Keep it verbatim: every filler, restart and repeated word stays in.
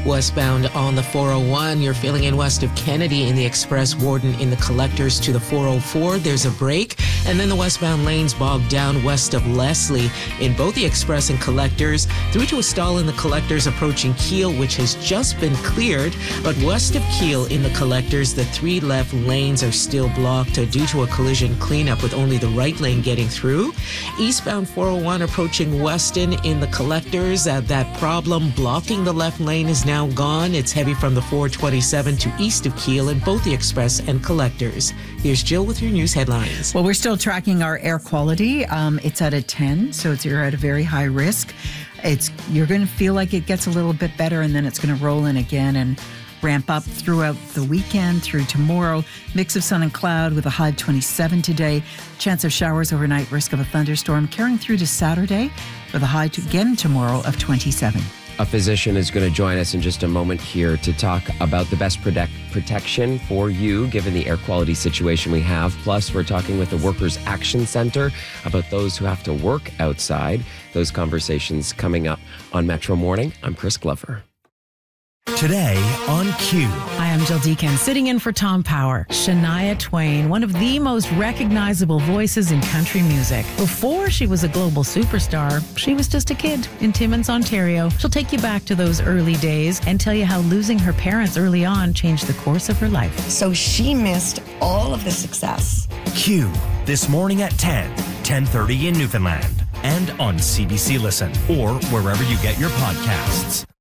Westbound on the four oh one, you're filling in west of Kennedy in the Express Warden in the Collectors to the four oh four. There's a break. And then the westbound lanes bogged down west of Leslie in both the Express and Collectors, through to a stall in the Collectors approaching Keele, which has just been cleared. But west of Keele in the Collectors, the three left lanes are still blocked due to a collision cleanup with only the right lane getting through. Eastbound four oh one approaching Weston in the Collectors. Uh, that problem blocking the left lane is now gone. It's heavy from the four twenty-seven to east of Keele in both the Express and Collectors. Here's Jill with your news headlines. Well, we're still tracking our air quality. Um, it's at a ten, so it's, you're at a very high risk. It's You're going to feel like it gets a little bit better, and then it's going to roll in again and ramp up throughout the weekend through tomorrow. Mix of sun and cloud with a high of twenty-seven today. Chance of showers overnight, risk of a thunderstorm carrying through to Saturday with a high to again tomorrow of twenty-seven. A physician is going to join us in just a moment here to talk about the best protect protection for you given the air quality situation we have. Plus, we're talking with the Workers' Action Center about those who have to work outside. Those conversations coming up on Metro Morning. I'm Chris Glover. Today on Q. Hi, I'm Jill Deacon, sitting in for Tom Power. Shania Twain, one of the most recognizable voices in country music. Before she was a global superstar, she was just a kid in Timmins, Ontario. She'll take you back to those early days and tell you how losing her parents early on changed the course of her life. So she missed all of the success. Q, this morning at ten, ten thirty in Newfoundland, and on C B C Listen, or wherever you get your podcasts.